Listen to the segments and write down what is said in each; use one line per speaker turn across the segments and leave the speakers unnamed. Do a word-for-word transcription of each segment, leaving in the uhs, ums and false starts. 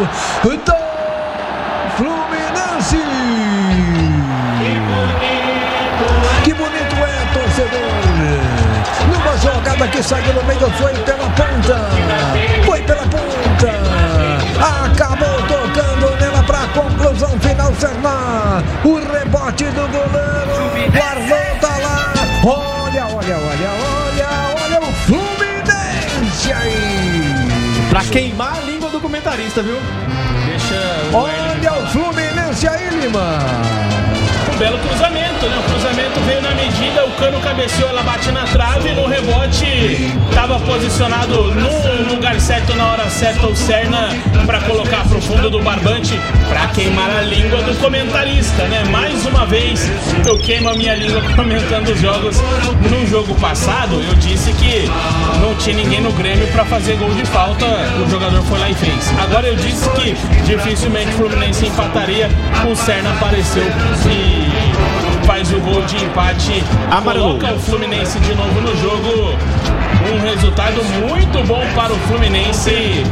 do Fluminense. Que bonito é, torcedor. Numa jogada que saiu no meio, foi pela ponta. Foi pela ponta. Acabou tocando nela para a conclusão final, Serna. O rebote do goleiro. Guardou, tá lá. Olha, olha, olha, olha, olha o Fluminense aí.
Pra queimar a língua do comentarista, viu?
Deixa o
Olha o Fluminense aí, Lima.
Um belo cruzamento, né? O cruzamento veio na medida, o Cano cabeceou, ela bate na trave, no rebote estava posicionado no lugar certo, na hora certa, o Serna para colocar pro fundo do barbante, para queimar a língua do comentarista, né? Mais uma vez eu queimo a minha língua comentando os jogos. No jogo passado eu disse que não tinha ninguém no Grêmio para fazer gol de falta, o jogador foi lá e fez. Agora eu disse que dificilmente o Fluminense empataria, o Serna apareceu e faz o gol de empate,
Amarelo.
Coloca o Fluminense de novo no jogo. Um resultado muito bom para o Fluminense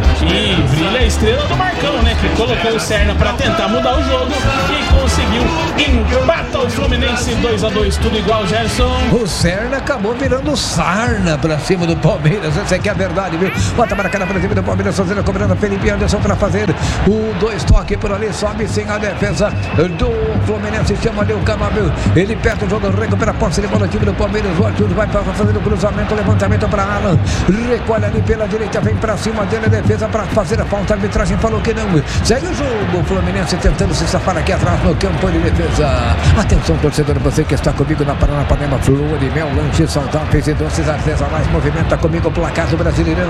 e brilha a estrela do Marcão, né? Que colocou o Serna para tentar mudar o jogo e conseguiu. Empata o Fluminense dois a dois, tudo igual, Gerson.
O Serna acabou virando sarna pra cima do Palmeiras. Essa aqui é a verdade, viu? Bota para cá pra cima do Palmeiras, fazendo cobrando Felipe Anderson para fazer o dois toques por ali, sobe sem a defesa do Fluminense, chama ali o Canóbio. Ele perde o jogo, recupera a posse de bola, time do Palmeiras. O Arthur vai para fazer o cruzamento, levantamento para Alan, recolhe ali pela direita, vem pra cima dele, a defesa pra fazer a falta, a arbitragem falou que não, segue o jogo, o Fluminense tentando se safar aqui atrás no campo de defesa. Atenção, torcedor, você que está comigo na Paranapanema, Flor de Mel, lanches saudáveis e doces artesanais, movimenta comigo o placar do Brasileirão.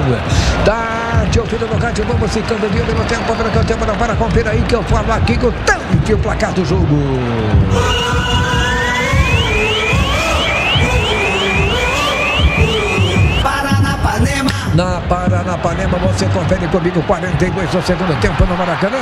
Tá te ouvindo no rádio, vamos ficando de olho no tempo, para que o tempo não para, confira aí que eu falo aqui com tanto o placar do jogo. Na Paranapanema, você confere comigo quarenta e dois do segundo tempo no Maracanã.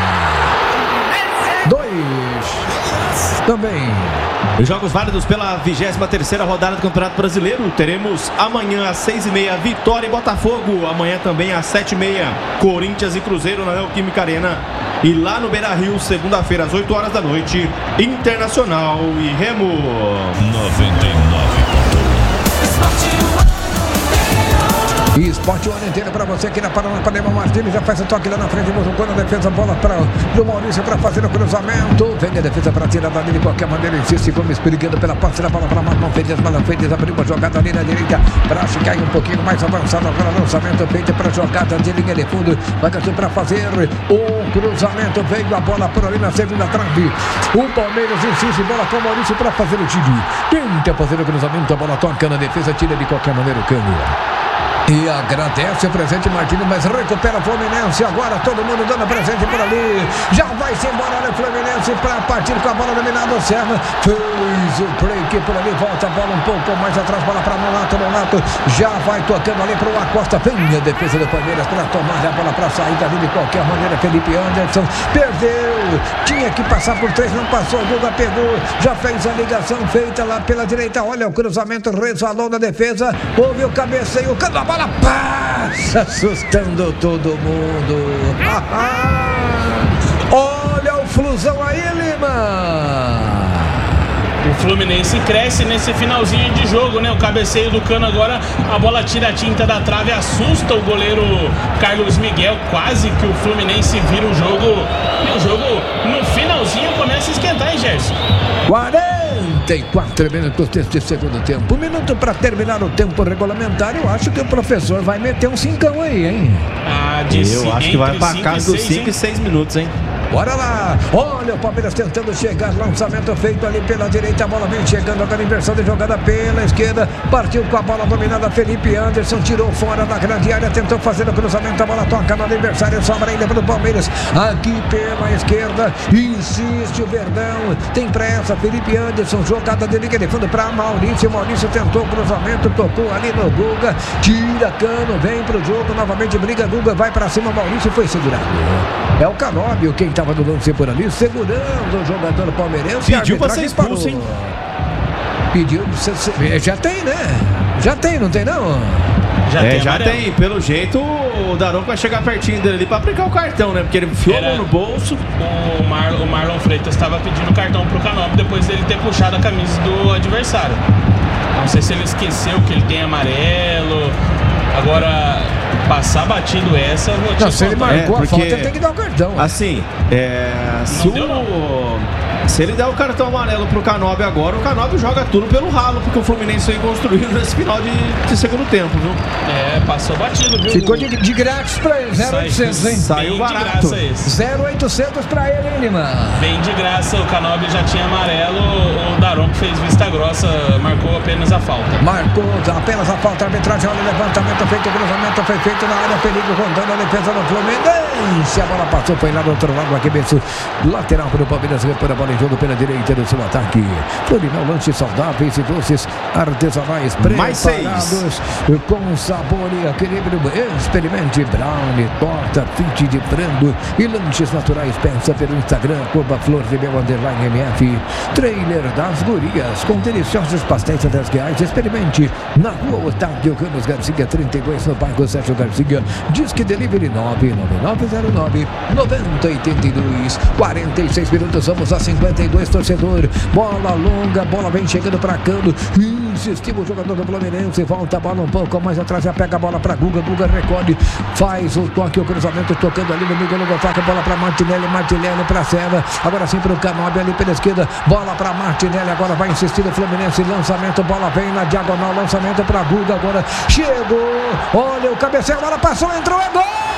Dois. Também.
Jogos válidos pela vigésima terceira rodada do Campeonato Brasileiro. Teremos amanhã às seis e meia Vitória e Botafogo. Amanhã também às sete e meia Corinthians e Cruzeiro na Neoquímica Arena. E lá no Beira-Rio, segunda-feira às oito horas da noite, Internacional e Remo.
noventa e nove ponto um.
E esporte o ano inteiro para você aqui na Paranapanema. Martins já faz o toque lá na frente, buscou na defesa, bola para o Maurício para fazer o cruzamento. Vem a defesa para tirar dali de qualquer maneira. Insiste Gomes brigando pela posse da bola para Marlon Feitas. Marlon Feitas abriu uma jogada ali na direita para ficar um pouquinho mais avançado. Agora lançamento feito para jogada de linha de fundo. Vai para fazer o cruzamento. Veio a bola por ali na segunda trave. O Palmeiras insiste, bola com o Maurício para fazer o tiro. Tenta fazer o cruzamento, a bola toca na defesa, tira de qualquer maneira o Cano. E agradece o presente Martins, mas recupera o Fluminense. Agora todo mundo dando presente por ali. Já vai se embora o Fluminense para partir com a bola dominada. O Serna fez o break por ali. Volta a bola um pouco mais atrás. Bola para Nonato. Nonato já vai tocando ali para o Acosta. Vem a defesa do Palmeiras para tomar a bola para sair dali de qualquer maneira. Felipe Anderson perdeu. Tinha que passar por três, não passou. O Guga pegou. Já fez a ligação feita lá pela direita. Olha o cruzamento, resvalou na defesa. Houve o cabeceio. A bola passa, assustando todo mundo. Olha o Flusão aí, Lima.
O Fluminense cresce nesse finalzinho de jogo, né? O cabeceio do Cano agora, a bola tira a tinta da trave, assusta o goleiro Carlos Miguel. Quase que o Fluminense vira o jogo. E o jogo no finalzinho começa a esquentar, hein, Gerson?
quarenta e quatro minutos deste segundo tempo. Um minuto para terminar o tempo regulamentar. Eu acho que o professor vai meter um cincão aí, hein?
Ah, de
Eu acho que vai para casa dos cinco e seis minutos, hein?
Bora lá, olha o Palmeiras tentando chegar, lançamento feito ali pela direita, a bola vem chegando agora, inversão de jogada pela esquerda, partiu com a bola dominada, Felipe Anderson tirou fora da grande área, tentou fazer o cruzamento, a bola toca no adversário, sobra ainda para o Palmeiras, aqui pela esquerda, insiste o Verdão, tem pressa, Felipe Anderson, jogada de liga de fundo para Maurício, Maurício tentou o cruzamento, tocou ali no Guga, tira Cano, vem pro jogo, novamente briga, Guga vai para cima, Maurício foi segurado, é o Canóbio quem estava no lance por ali, segurando o jogador palmeirense.
Pediu para ser expulso, hein?
Pediu, já tem, né? Já tem, não tem não?
Já
é,
tem
já
amarelo.
tem. Pelo jeito, o Daronco vai chegar pertinho dele ali pra aplicar o cartão, né? Porque ele enfiou a mão no bolso.
O, Mar, o Marlon Freitas estava pedindo cartão pro Canóbio depois dele ter puxado a camisa do adversário. Não sei se ele esqueceu que ele tem amarelo. Agora, passar batido essa, eu vou te
Não, se ele
contar.
marcou
É,
a
porque-
falta, ele tem que dar o cartão.
Assim, é, se,
deu,
o, se ele der o cartão amarelo pro Canóbio agora, o Canóbio joga tudo pelo ralo, porque o Fluminense foi construído nesse final de, de segundo tempo, viu?
É, passou batido, viu?
Ficou de, de grátis pra ele, zero oitocentos, hein?
Saiu
Bem
barato.
de graça esse.
zero oitocentos pra ele, hein, Lima?
Bem de graça, o Canóbio já tinha amarelo, o Daronco fez vista grossa, marcou apenas a falta.
Marcou apenas a falta, a arbitragem, olha o levantamento feito, o cruzamento foi feito na área, perigo rondando a defesa do Fluminense. A bola passou, foi lá do outro lado, aqui mesmo, lateral para o Palmeiras, repõe a bola em jogo pela direita do seu ataque. Florimel, lanches saudáveis e doces artesanais
Mais
preparados com sabor e equilíbrio. Experimente brownie, torta, fit de frango e lanches naturais. Peça pelo Instagram, arroba flor de mel underline M F. Trailer das gurias com deliciosos pastéis a dez reais. Experimente na rua Otávio Ramos Garcia, trinta e dois, no bairro Sérgio Garcia. Disque Delivery nove nove nove zero nove nove zero oito dois. quarenta e seis minutos, vamos a cinquenta e dois, torcedor. Bola longa, bola vem chegando para Cano. Insistiu o jogador do Fluminense, volta a bola um pouco mais atrás, já pega a bola para Guga, Guga recolhe, faz o toque, o cruzamento tocando ali no Miguel Gotaca, bola para Martinelli, Martinelli para Serra, agora sim para o Canóbio ali pela esquerda, bola para Martinelli, agora vai insistir o Fluminense, lançamento, bola vem na diagonal, lançamento para Guga, agora chegou, olha o cabeceio, a bola passou, entrou, é gol!